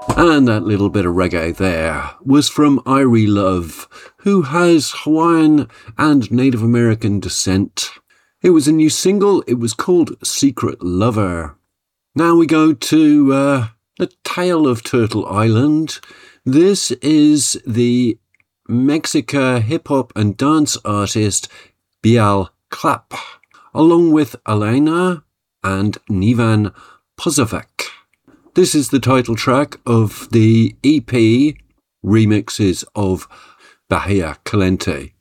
And that little bit of reggae there was from Irie Love, who has Hawaiian and Native American descent. It was a new single. It was called Secret Lover. Now we go to the Tale of Turtle Island. This is the Mexica hip-hop and dance artist Bial Clap, along with Elena and Nivan Pozovec. This is the title track of the EP remixes of Bahia Caliente.